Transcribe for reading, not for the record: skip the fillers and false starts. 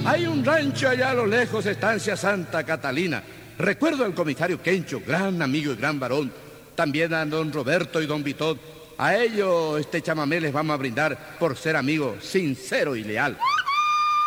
Hay un rancho allá a lo lejos, estancia Santa Catalina. Recuerdo al comisario Quencho, gran amigo y gran varón. También a don Roberto y don Vitot. A ellos este chamamé les vamos a brindar por ser amigo sincero y leal.